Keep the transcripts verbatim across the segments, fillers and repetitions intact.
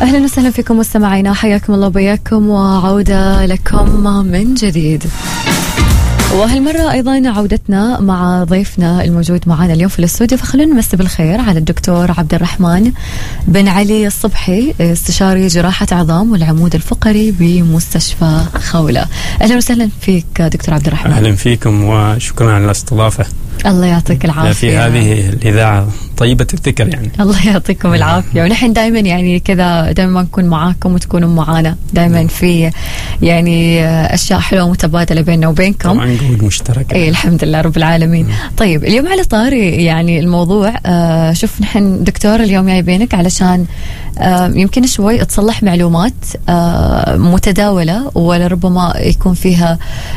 أهلا وسهلا فيكم مستمعينا، حياكم الله وبياكم وعودة لكم من جديد. وهالمرة أيضا عودتنا مع ضيفنا الموجود معنا اليوم في الاستوديو، فخلونا نمسي بالخير على الدكتور عبد الرحمن بن علي الصبحي، استشاري جراحة عظام والعمود الفقري بمستشفى خولة. أهلا وسهلا فيك دكتور عبد الرحمن. أهلا فيكم وشكرا على الاستضافة. الله يعطيك العافية في هذه الإذاعة طيبة الذكر يعني. الله يعطيكم العافية. ونحن دائما يعني كذا دائما نكون معاكم وتكونوا معانا دائما في يعني أشياء حلوة متبادلة بيننا وبينكم. طبعا جهود مشتركة. إيه الحمد لله رب العالمين. مم. طيب اليوم على طاري يعني الموضوع آه شوف نحن دكتور اليوم جاي بينك علشان آه يمكن شوي تصلح معلومات آه متداولة ولربما يكون فيها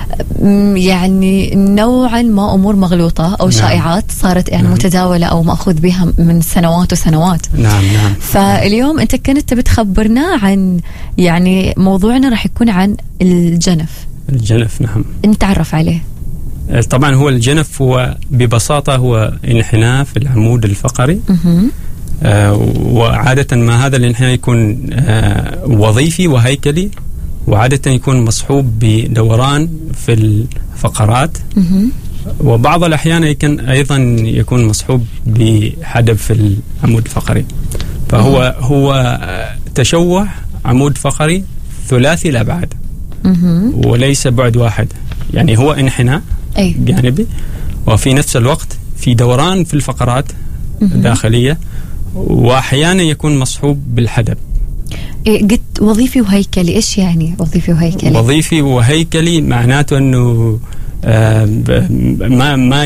يعني نوعا ما أمور مغلوطة أو شائعات صارت يعني نعم. متداولة أو مأخوذ بها من سنوات وسنوات. نعم نعم. فاليوم أنت كنت بتخبرنا عن يعني موضوعنا راح يكون عن الجنف. الجنف نعم. نتعرف عليه. طبعا هو الجنف هو ببساطة هو انحناء في العمود الفقري. آه وعادة ما هذا الانحناء يكون آه وظيفي وهيكلي، وعادة يكون مصحوب بدوران في الفقرات. وبعض الأحيان يمكن أيضا يكون مصحوب بحدب في العمود الفقري. فهو هو تشوه عمود فقري ثلاثي الأبعاد وليس بعد واحد، يعني هو انحناء جانبي وفي نفس الوقت في دوران في الفقرات الداخلية، وأحيانا يكون مصحوب بالحدب. قلت وظيفي وهيكلي، إيش يعني وظيفي وهيكلي؟ وظيفي وهيكلي معناته أنه آه ما ما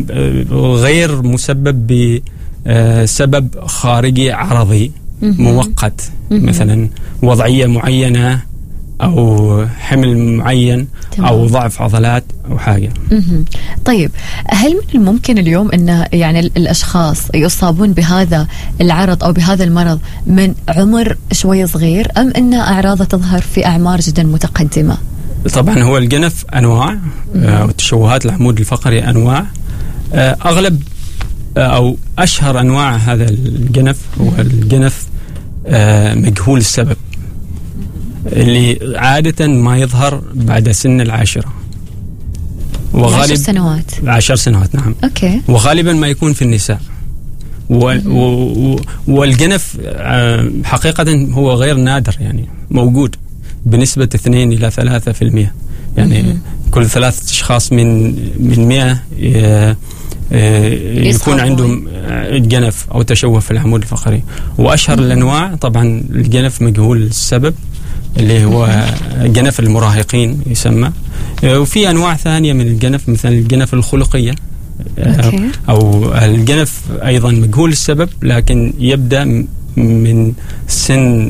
غير مسبب بسبب خارجي عرضي مؤقت، مثلا وضعية معينة أو حمل معين تمام. أو ضعف عضلات أو حاجة. طيب هل من الممكن اليوم أن يعني الأشخاص يصابون بهذا العرض أو بهذا المرض من عمر شوي صغير، أم أن أعراضه تظهر في أعمار جدا متقدمة؟ طبعا هو الجنف أنواع، وتشوهات العمود الفقري أنواع. أغلب أو أشهر أنواع هذا الجنف هو الجنف مجهول السبب، اللي عادة ما يظهر بعد سن العاشرة وغالب عشر سنوات عشر سنوات نعم. أوكي. وغالبا ما يكون في النساء. و و والجنف حقيقة هو غير نادر، يعني موجود بنسبة اثنين إلى ثلاثة في المئة، يعني مم. كل ثلاثة أشخاص من من مئة يكون عندهم جنف أو تشوه في العمود الفقري. وأشهر مم. الأنواع طبعا الجنف مجهول السبب اللي هو جنف المراهقين يسمى، وفي أنواع ثانية من الجنف مثل الجنف الخلقية أوكي. أو الجنف أيضا مجهول السبب لكن يبدأ من سن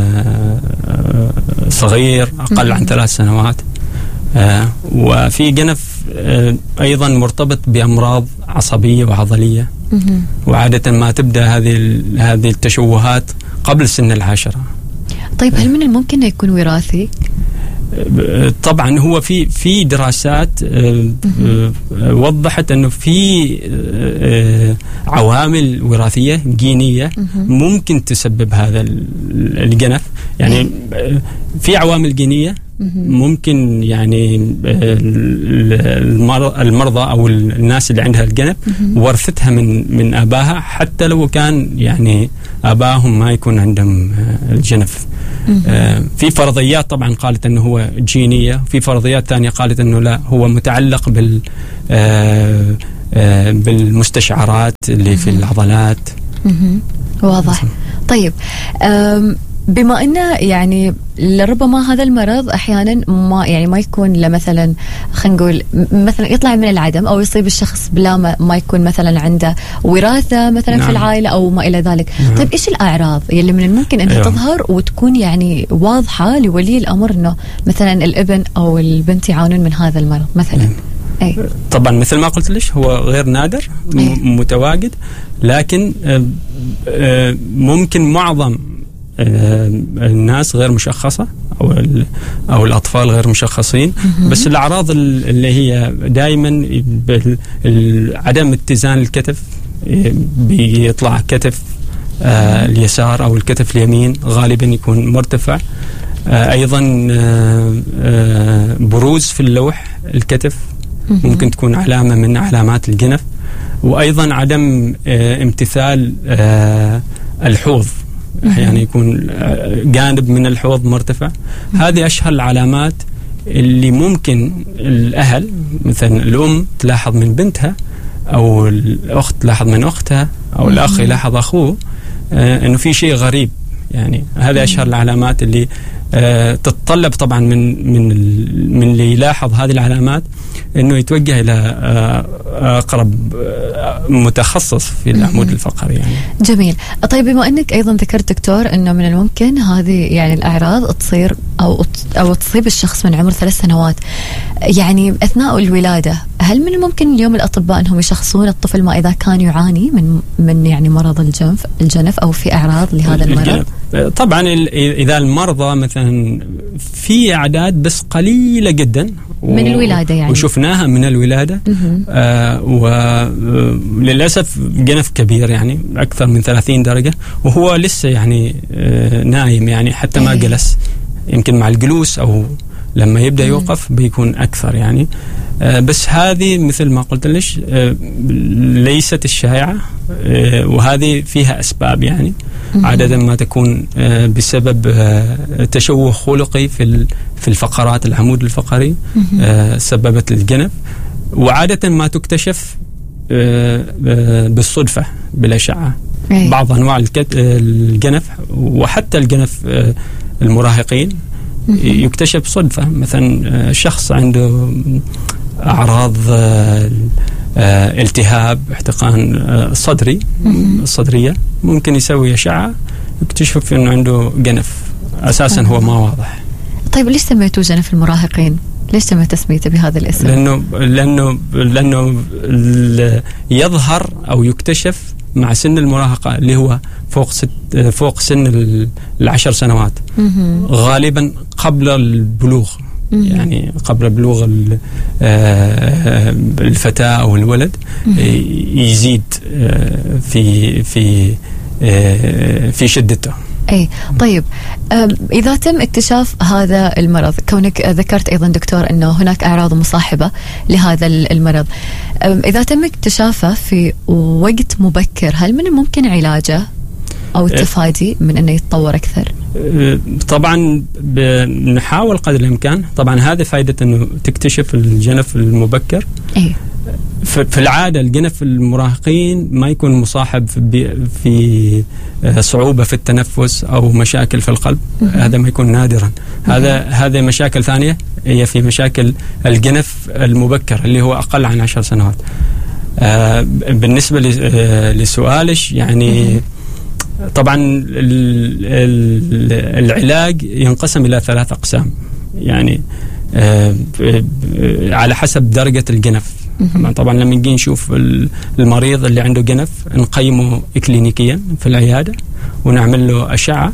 صغير أقل عن ثلاث سنوات. وفي جنف أيضا مرتبط بأمراض عصبية وعضلية، وعادة ما تبدأ هذه هذه التشوهات قبل سن العاشرة. طيب هل من الممكن أن يكون وراثي؟ طبعا هو في في دراسات وضحت انه في عوامل وراثيه جينيه ممكن تسبب هذا الجنف، يعني في عوامل جينيه ممكن يعني المرضى او الناس اللي عندها الجنف ورثتها من من ابائها، حتى لو كان يعني ابائهم ما يكون عندهم الجنف. في فرضيات طبعا قالت انه هو جينيه، في فرضيات ثانيه قالت انه لا هو متعلق بال بالمستشعرات اللي في العضلات. واضح. طيب بما انه يعني لربما هذا المرض احيانا ما يعني ما يكون له مثلا خلينا نقول مثلا يطلع من العدم او يصيب الشخص بلا ما, ما يكون مثلا عنده وراثه مثلا نعم. في العائله او ما الى ذلك. نعم. طيب ايش الاعراض اللي من الممكن انها أيوه. تظهر وتكون يعني واضحه لولي الامر انه مثلا الابن او البنت يعانون من هذا المرض مثلا؟ نعم. أي. طبعا مثل ما قلت ليش هو غير نادر متواجد، لكن ممكن معظم الناس غير مشخصة أو أو الأطفال غير مشخصين. بس الأعراض اللي هي دائما عدم اتزان الكتف، بيطلع كتف آه اليسار أو الكتف اليمين غالبا يكون مرتفع. آه أيضا آه آه بروز في اللوح الكتف ممكن تكون علامة من علامات الجنف. وأيضا عدم آه امتثال آه الحوض، أحيانا يكون جانب من الحوض مرتفع. هذه أشهر العلامات اللي ممكن الأهل مثلا الأم تلاحظ من بنتها، أو الأخت تلاحظ من أختها، أو الأخ يلاحظ أخوه آه أنه في شيء غريب. يعني هذه أشهر العلامات اللي آه تتطلب طبعا من من من اللي يلاحظ هذه العلامات انه يتوجه الى آه اقرب آه متخصص في العمود الفقري يعني. جميل. طيب بما انك ايضا ذكرت دكتور انه من الممكن هذه يعني الاعراض تصير او او تصيب الشخص من عمر ثلاث سنوات يعني اثناء الولاده، هل من الممكن اليوم الاطباء انهم يشخصون الطفل ما اذا كان يعاني من من يعني مرض الجنف الجنف او في اعراض لهذا المرض؟ طبعا اذا المرضى مثلا في اعداد بس قليله جدا من الولاده يعني وشفناها من الولاده آه وللاسف جنف كبير يعني اكثر من ثلاثين درجه وهو لسه يعني آه نايم يعني حتى ما جلس، يمكن مع الجلوس او لما يبدا يوقف بيكون اكثر يعني. آه بس هذه مثل ما قلت ليش آه ليست الشائعه آه وهذه فيها اسباب يعني عادة ما تكون آه بسبب آه تشوه خلقي في في الفقرات العمود الفقري آه سببت الجنف، وعادة ما تكتشف آه آه بالصدفة بالأشعة. بعض أنواع الجنف وحتى الجنف آه المراهقين يكتشف صدفة، مثلا شخص عنده أعراض آه آه التهاب احتقان آه صدري صدرية، ممكن يسوي أشعة يكتشف أنه عنده جنف أساسا هو ما واضح. طيب ليش سميتوه جنف المراهقين؟ ليش تم تسميته بهذا الاسم؟ لأنه لأنه لأنه يظهر أو يكتشف مع سن المراهقة اللي هو فوق ست فوق سن العشر سنوات غالبا قبل البلوغ، يعني قبل بلوغ الفتاة أو الولد يزيد في في في شدته. أي طيب إذا تم اكتشاف هذا المرض، كونك ذكرت أيضا دكتور أنه هناك أعراض مصاحبة لهذا المرض، إذا تم اكتشافه في وقت مبكر هل من الممكن علاجه أو التفادي من أنه يتطور أكثر؟ طبعا بنحاول قدر الإمكان. طبعا هذا فائدة أنه تكتشف الجنف المبكر. أي. في العادة الجنف المراهقين ما يكون مصاحب في صعوبة في التنفس أو مشاكل في القلب، هذا ما يكون نادرا. هذا هذا مشاكل ثانية هي في مشاكل الجنف المبكر اللي هو أقل عن عشر سنوات. بالنسبة لسؤالش يعني طبعا العلاج ينقسم إلى ثلاث أقسام يعني على حسب درجة الجنف. طبعا لما نجي نشوف المريض اللي عنده جنف نقيمه إكلينيكيا في العيادة ونعمل له أشعة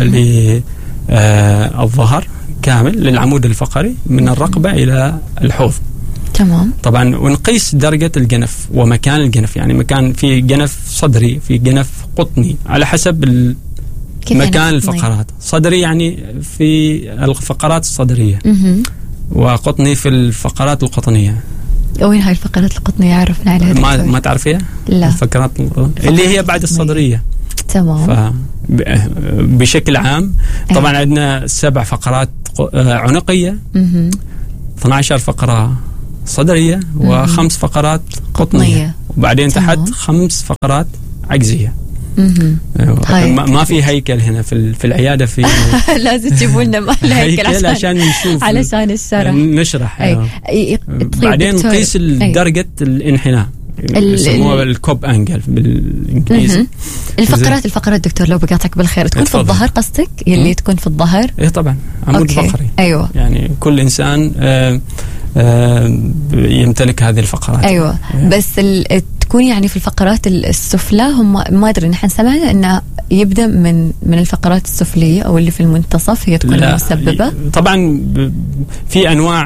للظهر كامل للعمود الفقري من الرقبة إلى الحوض. تمام. طبعا ونقيس درجة الجنف ومكان الجنف، يعني مكان في جنف صدري في جنف قطني على حسب مكان الفقرات. صدري يعني في الفقرات الصدرية وقطني في الفقرات القطنية. وين هاي الفقرات القطنية؟ عرفنا عليها ما ما تعرفيها؟ لا. الفقرات اللي هي بعد الصدرية. تمام. بشكل عام طبعا عندنا سبع فقرات عنقية، اثنتي عشرة فقرة صدرية وخمس فقرات قطنية، وبعدين تحت خمس فقرات عجزية. ما, ما في هيكل هنا في في العياده في لازم تجيبوا لنا هيكل عشان, عشان نشوف علشان الشرح نشرح. أي. أي. بعدين نقيس درجه الانحناء يسموها الكوب انجل بالانجليزي. الفقرات الفقرات دكتور لو بقاطعك بالخير تكون في الظهر قصدك يلي تكون في الظهر؟ ايه طبعا عمود فقري. ايوه يعني كل انسان آآ آآ يمتلك هذه الفقرات. ايوه آه. بس تكون يعني في الفقرات السفلى هم ما ادري نحن سمعنا انه يبدا من من الفقرات السفليه او اللي في المنتصف هي تكون المسببه. طبعا في انواع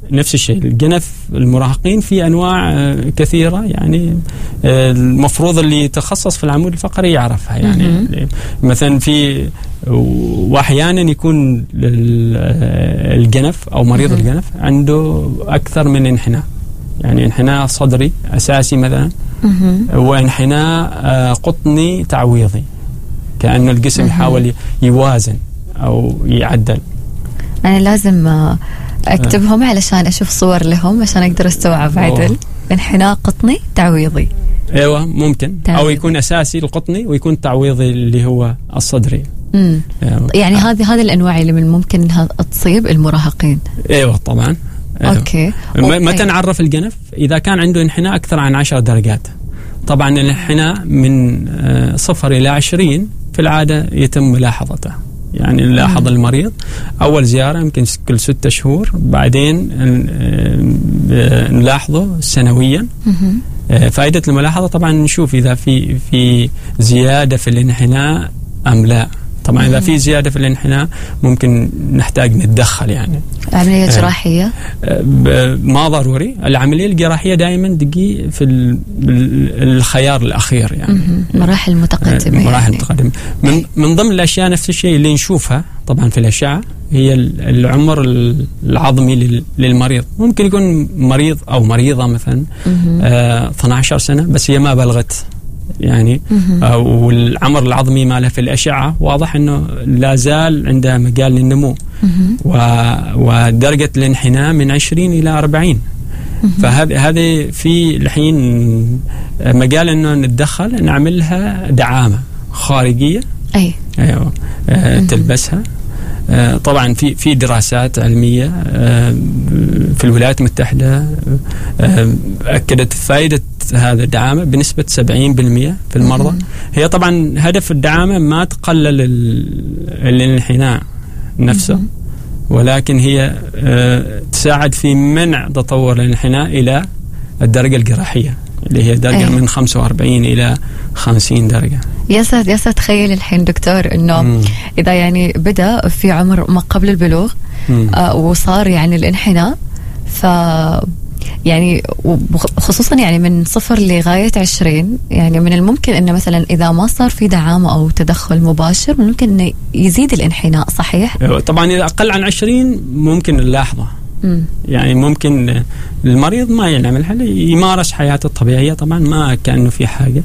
نفس الشيء الجنف المراهقين في أنواع كثيرة، يعني المفروض اللي يتخصص في العمود الفقري يعرفها. يعني مثلا في وأحيانا يكون الجنف أو مريض الجنف عنده أكثر من انحناء، يعني انحناء صدري أساسي مثلا وانحناء قطني تعويضي، كأنه الجسم يحاول يوازن أو يعدل. أنا لازم أكتبهم علشان أشوف صور لهم عشان أقدر أستوعب عدل. انحناء قطني تعويضي، ايوه ممكن تعويضي. او يكون اساسي القطني ويكون تعويضي اللي هو الصدري. امم يعني آه. هذه هذه الانواع اللي من ممكن انها تصيب المراهقين. ايوه طبعا. أيوة. اوكي. متى نعرف الجنف؟ اذا كان عنده انحناء اكثر عن عشر درجات. طبعا الانحناء من صفر الى عشرين في العاده يتم ملاحظته، يعني نلاحظ المريض أول زيارة يمكن كل ستة شهور، بعدين نلاحظه سنويا. فائدة الملاحظة طبعا نشوف إذا في في زيادة في الانحناء أم لا. طبعا إذا في زيادة في الانحناء ممكن نحتاج نتدخل، يعني عملية جراحية. ما ضروري العملية الجراحية، دائما دقي في الخيار الأخير، يعني مراحل متقدمة. مراحل يعني. متقدمة. من من ضمن الأشياء نفس الشيء اللي نشوفها طبعا في الأشعة هي العمر العظمي للمريض. ممكن يكون مريض أو مريضة مثلا آه اثنتي عشرة سنة بس هي ما بلغت، يعني آه والعمر العظمي ماله في الأشعة واضح أنه لا زال عنده مجال للنمو، ودرجة الانحناء من عشرين إلى أربعين. فهذه هذه في الحين مجال أنه نتدخل، نعملها دعامة خارجية. أي. أيوة. آه تلبسها. آه طبعا في في دراسات علمية آه في الولايات المتحدة آه أكدت فائدة هذا الدعامة بنسبة سبعين بالمئة في المرضى. هي طبعا هدف الدعامة ما تقلل الانحناء نفسه، ولكن هي آه تساعد في منع تطور الانحناء إلى الدرجة الجراحية اللي هي درجة أيه. من خمسة وأربعين إلى خمسين درجة. يا ساتر يا ساتر، تخيل الحين دكتور إنه مم. إذا يعني بدأ في عمر ما قبل البلوغ آه وصار يعني الانحناء، ف يعني خصوصا يعني من صفر لغاية عشرين، يعني من الممكن إنه مثلا إذا ما صار في دعامة أو تدخل مباشر ممكن إنه يزيد الانحناء. صحيح؟ طبعا إذا أقل عن عشرين ممكن نلاحظه. مم. يعني ممكن المريض ما ينعمل حل، يمارس حياته الطبيعية طبعا ما كأنه في حاجة،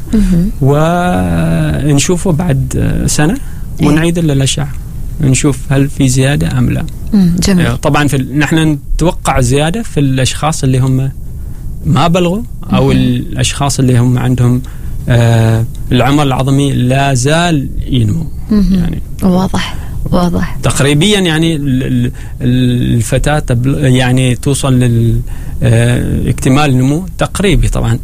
ونشوفه بعد سنة ونعيد الأشعة نشوف هل في زيادة أم لا. جميل. طبعا في نحن نتوقع زيادة في الأشخاص اللي هم ما بلغوا أو مم. الأشخاص اللي هم عندهم آه العمر العظمي لا زال ينمو. يعني واضح واضح تقريبيا، يعني الفتاة يعني توصل لاكتمال النمو تقريبي طبعا.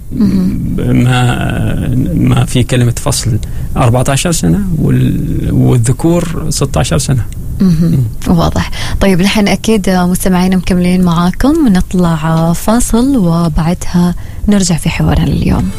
ما ما في كلمة فصل أربعة عشر سنة والذكور ستة عشر سنة. واضح. طيب نحن أكيد مستمعين مكملين معاكم، نطلع فاصل وبعدها نرجع في حوارنا اليوم.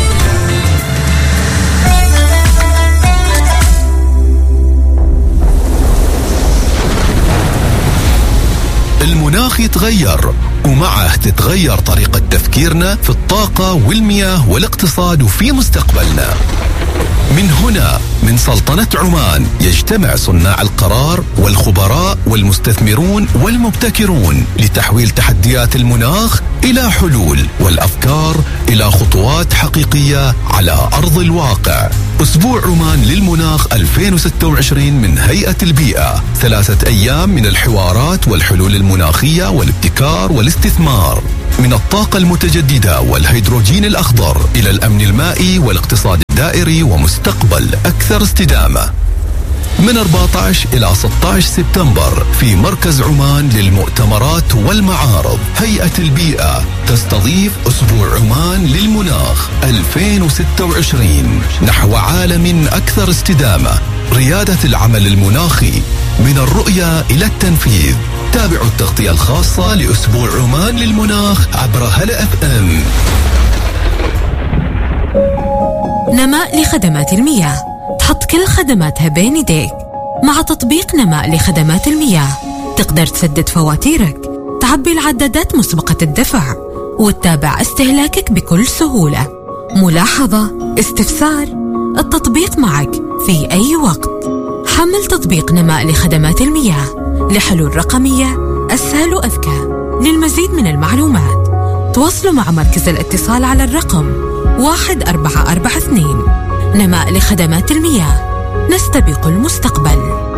المناخ يتغير ومعه تتغير طريقة تفكيرنا في الطاقة والمياه والاقتصاد وفي مستقبلنا. من هنا من سلطنة عمان يجتمع صناع القرار والخبراء والمستثمرون والمبتكرون لتحويل تحديات المناخ إلى حلول والأفكار إلى خطوات حقيقية على أرض الواقع. أسبوع عمان للمناخ ألفين وستة وعشرين من هيئة البيئة، ثلاثة أيام من الحوارات والحلول المناخية والابتكار والاستثمار، من الطاقة المتجددة والهيدروجين الأخضر إلى الأمن المائي والاقتصاد الدائري ومستقبل أكثر استدامة. من أربعة عشر إلى ستة عشر سبتمبر في مركز عمان للمؤتمرات والمعارض، هيئة البيئة تستضيف أسبوع عمان للمناخ ألفين وستة وعشرين نحو عالم أكثر استدامة. ريادة العمل المناخي من الرؤية إلى التنفيذ. تابعوا التغطية الخاصة لأسبوع عمان للمناخ عبر هلا اف ام. نماء لخدمات المياه، تحط كل خدماتها بين يديك. مع تطبيق نماء لخدمات المياه تقدر تسدد فواتيرك، تعبي العدادات مسبقة الدفع وتتابع استهلاكك بكل سهولة. ملاحظة، استفسار، التطبيق معك في أي وقت. حمل تطبيق نماء لخدمات المياه لحلول رقمية أسهل وأذكى. للمزيد من المعلومات تواصلوا مع مركز الاتصال على الرقم واحد أربعة أربعة اثنين. نماء لخدمات المياه، نستبق المستقبل.